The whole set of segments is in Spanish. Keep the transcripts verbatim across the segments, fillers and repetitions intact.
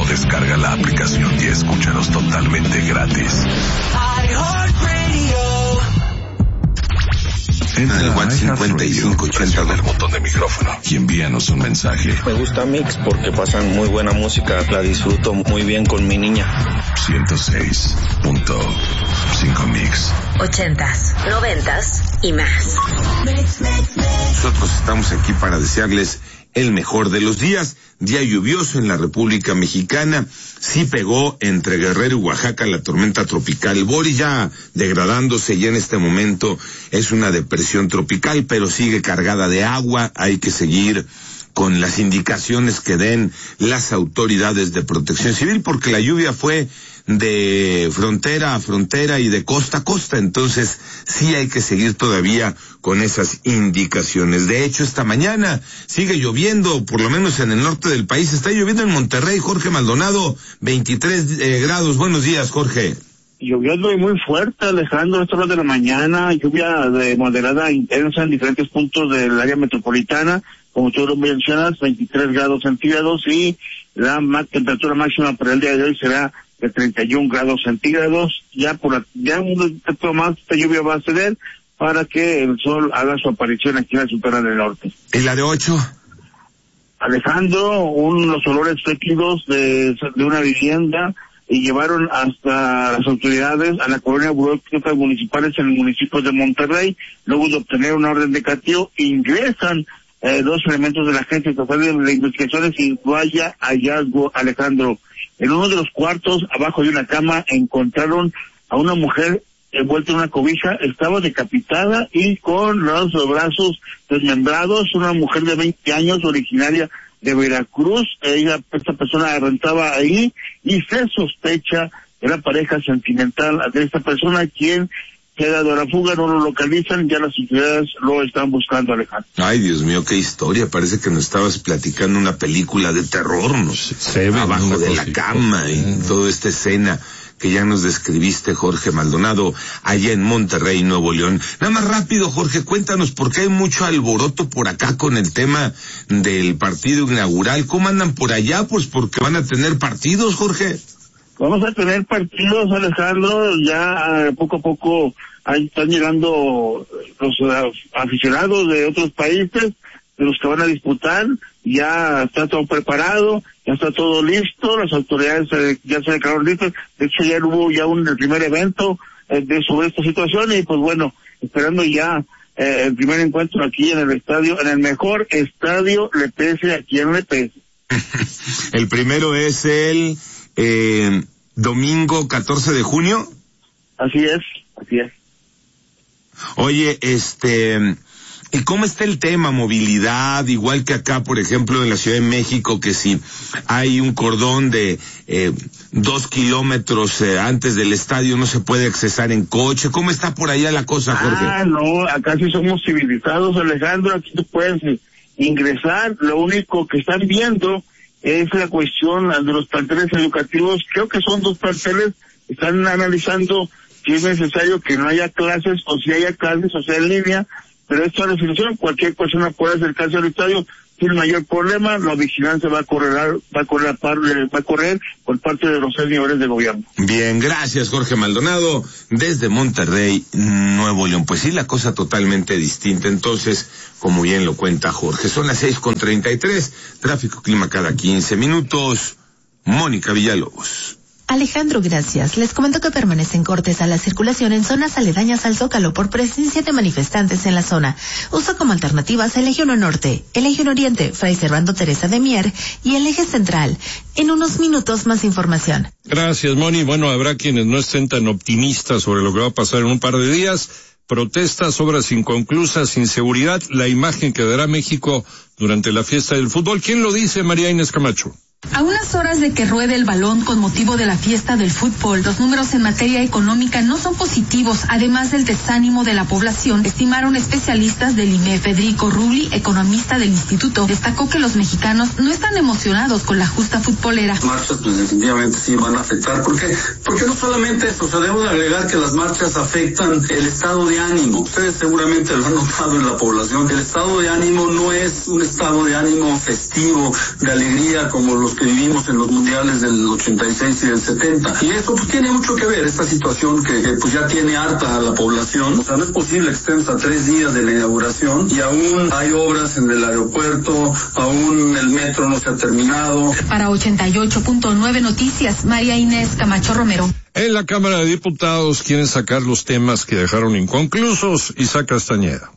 descarga la aplicación y escúchanos totalmente gratis. Entra al WhatsApp cincuenta y cinco ochenta del botón de micrófono y envíanos un mensaje. Me gusta Mix porque pasan muy buena música, la disfruto muy bien con mi niña. ciento seis punto cinco Mix. Ochentas, noventas y más. Nosotros estamos aquí para desearles el mejor de los días. Día lluvioso en la República Mexicana. Sí pegó entre Guerrero y Oaxaca la tormenta tropical Boris, ya degradándose, ya en este momento es una depresión tropical, pero sigue cargada de agua. Hay que seguir con las indicaciones que den las autoridades de protección civil, porque la lluvia fue de frontera a frontera y de costa a costa, entonces sí hay que seguir todavía con esas indicaciones. De hecho, esta mañana sigue lloviendo, por lo menos en el norte del país. Está lloviendo en Monterrey. Jorge Maldonado, veintitrés eh, grados. Buenos días, Jorge. Lloviendo y muy fuerte, Alejandro, a estas horas de la mañana, lluvia de moderada a intensa en diferentes puntos del área metropolitana, como tú lo mencionas, veintitrés grados centígrados, y la ma- temperatura máxima para el día de hoy será de treinta y un grados centígrados. Ya por la, ya un poco más esta lluvia va a ceder para que el sol haga su aparición aquí en la Sultana del Norte. ¿Y la de ocho? Alejandro, unos olores fétidos de, de una vivienda, y llevaron hasta las autoridades a la colonia burocráticas municipales en el municipio de Monterrey. Luego de obtener una orden de cateo, ingresan eh, dos elementos de la agencia estatal de investigaciones y vaya hallazgo, Alejandro. En uno de los cuartos, abajo de una cama, encontraron a una mujer envuelta en una cobija. Estaba decapitada y con los brazos desmembrados. Una mujer de veinte años, originaria de Veracruz. Ella, esta persona rentaba ahí y se sospecha de la pareja sentimental de esta persona, quien queda de la fuga. No lo localizan, ya las autoridades lo están buscando, Alejandro. Ay, Dios mío, qué historia. Parece que nos estabas platicando una película de terror, ¿no? Se ve abajo de la cama y toda esta escena que ya nos describiste, Jorge Maldonado, allá en Monterrey, Nuevo León. Nada más rápido, Jorge, cuéntanos, porque hay mucho alboroto por acá con el tema del partido inaugural. ¿Cómo andan por allá? Pues porque van a tener partidos, Jorge. Vamos a tener partidos, Alejandro, ya poco a poco ahí están llegando los uh, aficionados de otros países, de los que van a disputar. Ya está todo preparado, ya está todo listo, las autoridades eh, ya se declararon listas. De hecho, ya hubo ya un el primer evento eh, de sobre esta situación, y pues bueno, esperando ya eh, el primer encuentro aquí en el estadio, en el mejor estadio, le pese a quien le pese. El primero es el eh, domingo catorce de junio. Así es, así es. Oye, este... ¿y cómo está el tema movilidad? Igual que acá, por ejemplo, en la Ciudad de México, que si hay un cordón de eh, dos kilómetros eh, antes del estadio no se puede accesar en coche. ¿Cómo está por allá la cosa, Jorge? Ah, no, acá sí somos civilizados, Alejandro. Aquí tú puedes eh, ingresar. Lo único que están viendo es la cuestión de los planteles educativos. Creo que son dos planteles. Están analizando si es necesario que no haya clases, o si haya clases, o sea, en línea. Pero esto es la definición, cualquier persona puede acercarse al estadio sin mayor problema. La vigilancia va a correr, va a correr, va a correr por parte de los seis niveles de gobierno. Bien, gracias, Jorge Maldonado, desde Monterrey, Nuevo León. Pues sí, la cosa totalmente distinta. Entonces, como bien lo cuenta Jorge, son las seis con treinta y tres, tráfico clima cada quince minutos. Mónica Villalobos. Alejandro, gracias. Les comento que permanecen cortes a la circulación en zonas aledañas al Zócalo por presencia de manifestantes en la zona. Usa como alternativas el Eje uno Norte, el Eje uno Oriente, Fray Servando Teresa de Mier y el Eje Central. En unos minutos más información. Gracias, Moni. Bueno, habrá quienes no estén tan optimistas sobre lo que va a pasar en un par de días. Protestas, obras inconclusas, inseguridad, la imagen que dará México durante la fiesta del fútbol. ¿Quién lo dice? María Inés Camacho. A unas horas de que ruede el balón con motivo de la fiesta del fútbol, los números en materia económica no son positivos, además del desánimo de la población, estimaron especialistas del I M E. Federico Rubli, economista del instituto, destacó que los mexicanos no están emocionados con la justa futbolera. Las marchas pues definitivamente sí van a afectar, ¿por qué? Porque no solamente eso, o sea, debemos agregar que las marchas afectan el estado de ánimo. Ustedes seguramente lo han notado en la población, el estado de ánimo no es un estado de ánimo festivo, de alegría, como lo los que vivimos en los mundiales del ochenta y seis y del setenta. Y eso pues tiene mucho que ver, esta situación que, que pues ya tiene harta a la población. O sea, no es posible que estemos a tres días de la inauguración y aún hay obras en el aeropuerto, aún el metro no se ha terminado. Para ochenta y ocho punto nueve Noticias, María Inés Camacho Romero. En la Cámara de Diputados quieren sacar los temas que dejaron inconclusos. Isaac Castañeda.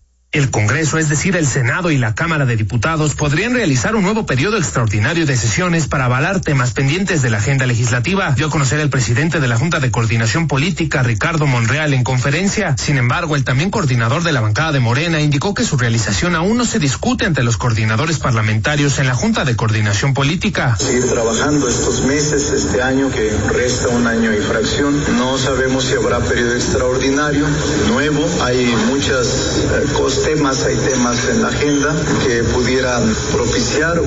El Congreso, es decir, el Senado y la Cámara de Diputados, podrían realizar un nuevo periodo extraordinario de sesiones para avalar temas pendientes de la agenda legislativa, dio a conocer el presidente de la Junta de Coordinación Política, Ricardo Monreal, en conferencia. Sin embargo, el también coordinador de la bancada de Morena indicó que su realización aún no se discute ante los coordinadores parlamentarios en la Junta de Coordinación Política. Seguir trabajando estos meses, este año, que resta un año y fracción. No sabemos si habrá periodo extraordinario nuevo. Hay muchas eh, cosas. Temas, hay temas en la agenda que pudieran propiciar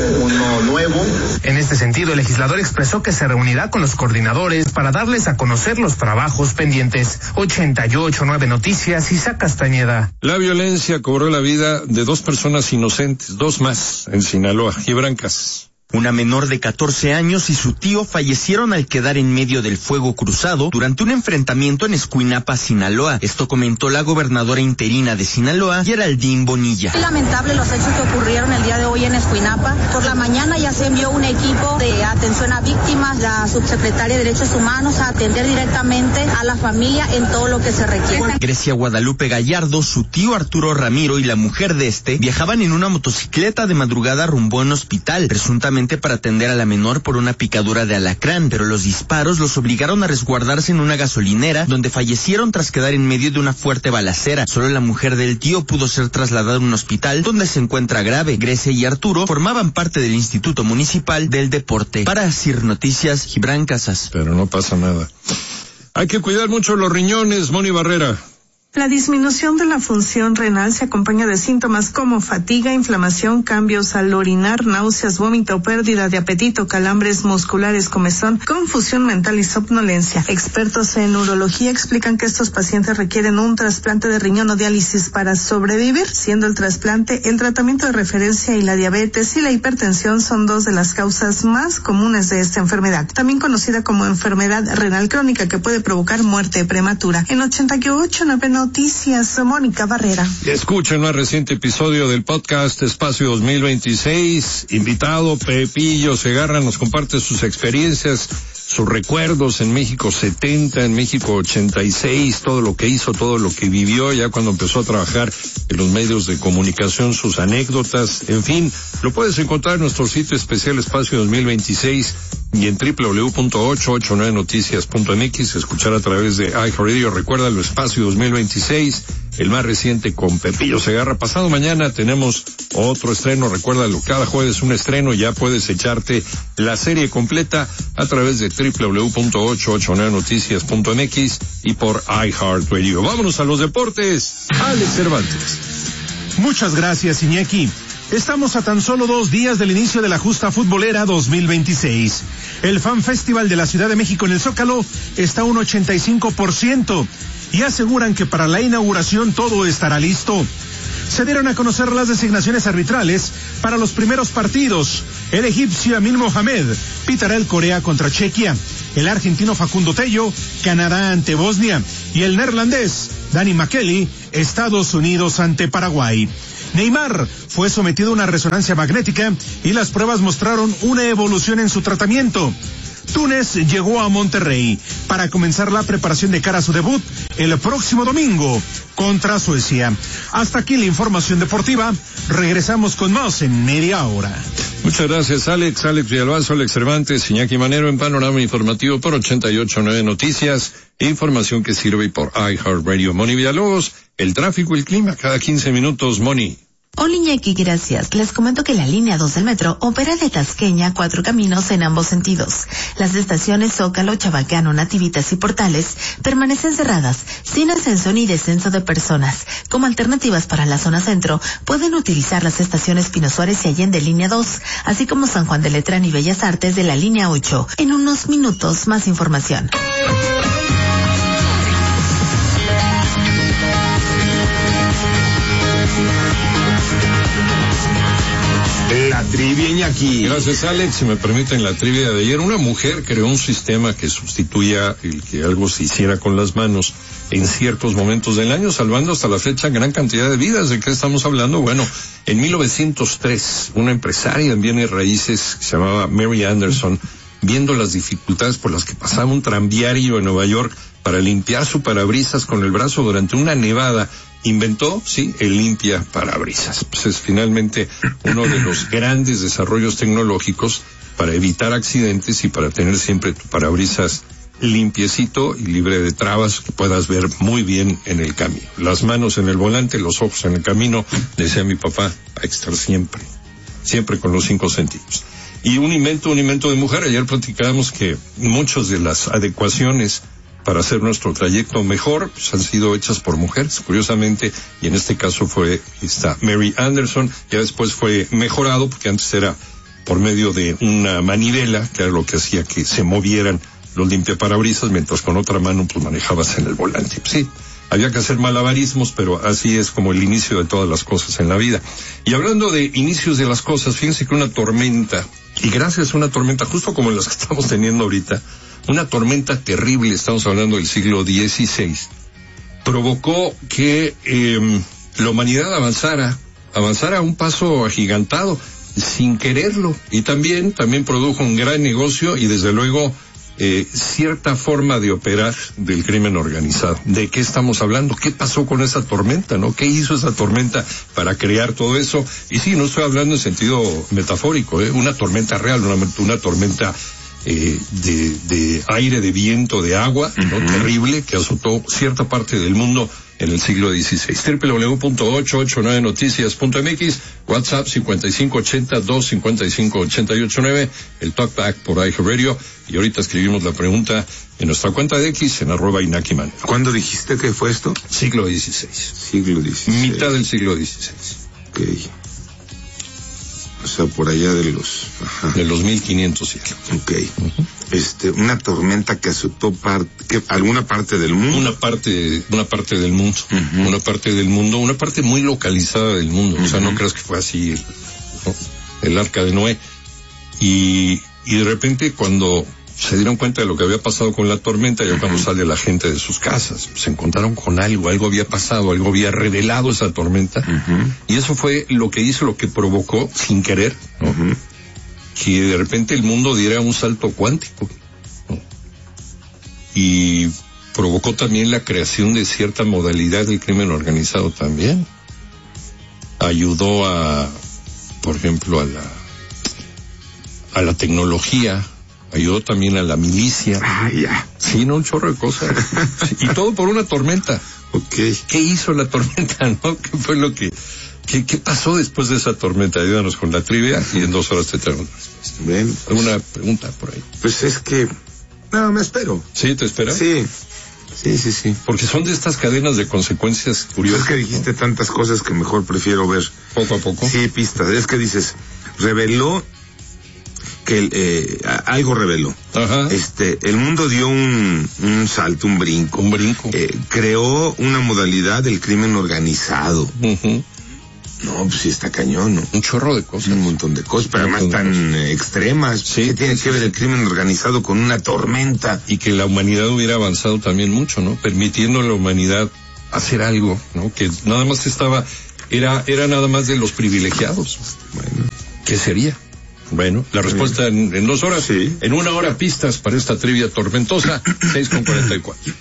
uno nuevo. En este sentido, el legislador expresó que se reunirá con los coordinadores para darles a conocer los trabajos pendientes. ochenta y ocho punto nueve Noticias, Isaac Castañeda. La violencia cobró la vida de dos personas inocentes, dos más, en Sinaloa. Gibran Casas. Una menor de catorce años y su tío fallecieron al quedar en medio del fuego cruzado durante un enfrentamiento en Escuinapa, Sinaloa. Esto comentó la gobernadora interina de Sinaloa, Geraldine Bonilla. Es lamentable los hechos que ocurrieron el día de hoy en Escuinapa. Por la mañana ya se envió un equipo de atención a víctimas, la subsecretaria de Derechos Humanos, a atender directamente a la familia en todo lo que se requiere. Grecia Guadalupe Gallardo, su tío Arturo Ramiro y la mujer de este viajaban en una motocicleta de madrugada rumbo a un hospital, presuntamente para atender a la menor por una picadura de alacrán, pero los disparos los obligaron a resguardarse en una gasolinera, donde fallecieron tras quedar en medio de una fuerte balacera. Solo la mujer del tío pudo ser trasladada a un hospital donde se encuentra grave. Grecia y Arturo formaban parte del Instituto Municipal del Deporte. Para Asir Noticias, Gibran Casas. Pero no pasa nada. Hay que cuidar mucho los riñones, Moni Barrera. La disminución de la función renal se acompaña de síntomas como fatiga, inflamación, cambios al orinar, náuseas, vómito, pérdida de apetito, calambres musculares, comezón, confusión mental y somnolencia. Expertos en urología explican que estos pacientes requieren un trasplante de riñón o diálisis para sobrevivir, siendo el trasplante, el tratamiento de referencia y la diabetes y la hipertensión son dos de las causas más comunes de esta enfermedad, también conocida como enfermedad renal crónica, que puede provocar muerte prematura. En ochenta y ocho punto nueve Noticias, Mónica Barrera. Escuchen un más reciente episodio del podcast Espacio dos mil veintiséis. Invitado Pepillo Segarra nos comparte sus experiencias, sus recuerdos en México setenta, en México ochenta y seis, todo lo que hizo, todo lo que vivió ya cuando empezó a trabajar en los medios de comunicación, sus anécdotas, en fin, lo puedes encontrar en nuestro sitio especial Espacio dos mil veintiséis y en doble u doble u doble u punto ochocientos ochenta y nueve noticias punto m x, escuchar a través de iHeartRadio. Recuerda el Espacio dos mil veintiséis, el más reciente con Pepillo Segarra. Pasado mañana tenemos otro estreno, recuérdalo, cada jueves un estreno, ya puedes echarte la serie completa a través de doble u doble u doble u punto ochocientos ochenta y nueve noticias punto m x y por iHeartRadio. Vámonos a los deportes. Alex Cervantes. Muchas gracias, Iñaki. Estamos a tan solo dos días del inicio de la justa futbolera dos mil veintiséis. El Fan Festival de la Ciudad de México en el Zócalo está a un ochenta y cinco por ciento y aseguran que para la inauguración todo estará listo. Se dieron a conocer las designaciones arbitrales para los primeros partidos. El egipcio Amin Mohamed pitará el Corea contra Chequia, el argentino Facundo Tello, Canadá ante Bosnia, y el neerlandés Danny McKelly, Estados Unidos ante Paraguay. Neymar fue sometido a una resonancia magnética y las pruebas mostraron una evolución en su tratamiento. Túnez llegó a Monterrey para comenzar la preparación de cara a su debut el próximo domingo contra Suecia. Hasta aquí la información deportiva. Regresamos con más en media hora. Muchas gracias, Alex. Alex Villalbazo, Alex Cervantes, Iñaki Manero en Panorama Informativo por ochenta y ocho punto nueve Noticias. Información que sirve por iHeartRadio. Moni Villalobos, el tráfico y el clima cada quince minutos, Moni. Hola Iñaki, gracias. Les comento que la línea dos del metro opera de Tasqueña a Cuatro Caminos en ambos sentidos. Las estaciones Zócalo, Chabacano, Nativitas y Portales permanecen cerradas, sin ascenso ni descenso de personas. Como alternativas para la zona centro, pueden utilizar las estaciones Pino Suárez y Allende línea dos, así como San Juan de Letrán y Bellas Artes de la línea ocho. En unos minutos, más información. La trivia, Iñaki. Gracias, Alex. Si me permiten la trivia de ayer, una mujer creó un sistema que sustituía el que algo se hiciera con las manos en ciertos momentos del año, salvando hasta la fecha gran cantidad de vidas. ¿De qué estamos hablando? Bueno, en mil novecientos tres, una empresaria en bienes raíces que se llamaba Mary Anderson, viendo las dificultades por las que pasaba un tranviario en Nueva York para limpiar su parabrisas con el brazo durante una nevada, inventó, sí, el limpia parabrisas. Pues es finalmente uno de los grandes desarrollos tecnológicos para evitar accidentes y para tener siempre tu parabrisas limpiecito y libre de trabas, que puedas ver muy bien en el camino. Las manos en el volante, los ojos en el camino, decía mi papá, hay que estar siempre, siempre con los cinco sentidos. Y un invento, un invento de mujer. Ayer platicábamos que muchas de las adecuaciones para hacer nuestro trayecto mejor, pues han sido hechas por mujeres, curiosamente, y en este caso fue esta Mary Anderson. Ya después fue mejorado, porque antes era por medio de una manivela, que era lo que hacía que se movieran los limpiaparabrisas, mientras con otra mano pues manejabas en el volante. Pues sí, había que hacer malabarismos, pero así es como el inicio de todas las cosas en la vida. Y hablando de inicios de las cosas, fíjense que una tormenta, y gracias a una tormenta justo como las que estamos teniendo ahorita, una tormenta terrible, estamos hablando del siglo dieciséis, provocó que eh, la humanidad avanzara, avanzara a un paso agigantado, sin quererlo, y también, también produjo un gran negocio y desde luego eh, cierta forma de operar del crimen organizado. ¿De qué estamos hablando? ¿Qué pasó con esa tormenta, no? ¿Qué hizo esa tormenta para crear todo eso? Y sí, no estoy hablando en sentido metafórico, ¿eh? Una tormenta real, una, una tormenta Eh, de, de aire, de viento, de agua, ¿no? Uh-huh. Terrible, que azotó cierta parte del mundo en el siglo dieciséis. doble u doble u doble u punto ocho ocho nueve noticias punto m x, WhatsApp cincuenta y cinco ochenta, dos cincuenta y cinco ochenta y ocho nueve, el Talkback por iHeartRadio, y ahorita escribimos la pregunta en nuestra cuenta de X, en arroba Inakiman. ¿Cuándo dijiste que fue esto? Siglo dieciséis. Siglo dieciséis. Mitad del siglo dieciséis. Ok. O sea, por allá de los... Ajá. De los mil quinientos. Ok. Uh-huh. Este, una tormenta que azotó parte, que, alguna parte del mundo. Una parte, una parte del mundo. Uh-huh. Una parte del mundo, una parte muy localizada del mundo. Uh-huh. O sea, no creas que fue así el, ¿no? el arca de Noé. Y, y de repente cuando se dieron cuenta de lo que había pasado con la tormenta, ya uh-huh. cuando sale la gente de sus casas, se encontraron con algo, algo había pasado, algo había revelado esa tormenta, uh-huh. y eso fue lo que hizo, lo que provocó, sin querer, ¿no? Uh-huh. que de repente el mundo diera un salto cuántico, ¿no? Y provocó también la creación de cierta modalidad del crimen organizado también. Ayudó a, por ejemplo, a la, a la tecnología, ayudó también a la milicia. Ah, ya. Sí, no, un chorro de cosas. Sí, y todo por una tormenta. Ok. ¿Qué hizo la tormenta, no? ¿Qué fue lo que, qué, qué pasó después de esa tormenta? Ayúdanos con la trivia y en dos horas te traigo una respuesta. Ven. ¿Alguna pregunta por ahí? Pues es que, no, me espero. ¿Sí, te esperas? Sí. Sí, sí, sí. Porque son de estas cadenas de consecuencias curiosas. Es que dijiste, ¿no?, tantas cosas que mejor prefiero ver. Poco a poco. Sí, pistas. Es que dices, reveló que eh, algo reveló. Ajá. Este, el mundo dio un, un salto, un brinco. Un brinco. Eh, creó una modalidad del crimen organizado. Uh-huh. No, pues sí está cañón, ¿no? Un chorro de cosas. Un montón de cosas, pero además tan eh, extremas. Sí. ¿Qué tiene que ver el crimen organizado con una tormenta? Y que la humanidad hubiera avanzado también mucho, ¿no? Permitiendo a la humanidad hacer algo, ¿no? Que nada más estaba, era, era nada más de los privilegiados. Bueno. ¿Qué sería? Bueno, la respuesta en, en dos horas. Sí. En una hora, pistas para esta trivia tormentosa, seis con cuarenta y cuatro.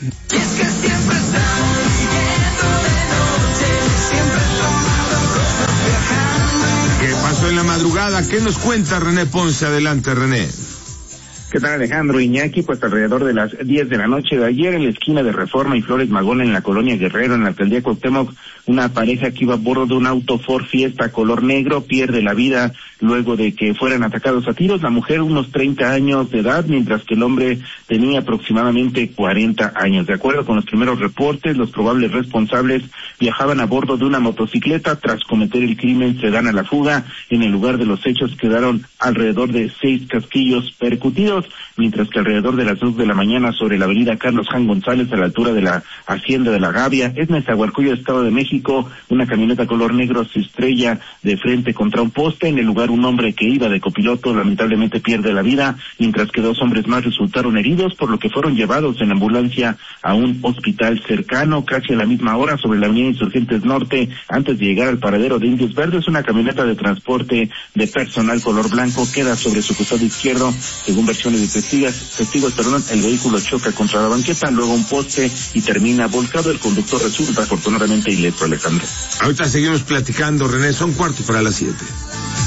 ¿Qué pasó en la madrugada? ¿Qué nos cuenta René Ponce? Adelante, René. ¿Qué tal, Alejandro? Iñaki? Pues alrededor de las diez de la noche de ayer, en la esquina de Reforma y Flores Magón, en la colonia Guerrero, en la alcaldía Cuauhtémoc, una pareja que iba a bordo de un auto Ford Fiesta color negro pierde la vida luego de que fueran atacados a tiros. La mujer unos treinta años de edad, mientras que el hombre tenía aproximadamente cuarenta años. De acuerdo con los primeros reportes, los probables responsables viajaban a bordo de una motocicleta. Tras cometer el crimen, se dan a la fuga. En el lugar de los hechos quedaron alrededor de seis casquillos percutidos, mientras que alrededor de las dos de la mañana sobre la avenida Carlos Jan González a la altura de la Hacienda de la Gavia, es Nezahualcóyotl, Estado de México, una camioneta color negro se estrella de frente contra un poste. En el lugar un hombre que iba de copiloto lamentablemente pierde la vida, mientras que dos hombres más resultaron heridos, por lo que fueron llevados en ambulancia a un hospital cercano. Casi a la misma hora sobre la avenida Insurgentes Norte, antes de llegar al paradero de Indios Verdes, una camioneta de transporte de personal color blanco queda sobre su costado izquierdo. Según versiones de testigos, testigos, perdón, el vehículo choca contra la banqueta, luego un poste y termina volcado. El conductor resulta afortunadamente ileso, Alejandro. Ahorita seguimos platicando, René, son cuarto para las siete.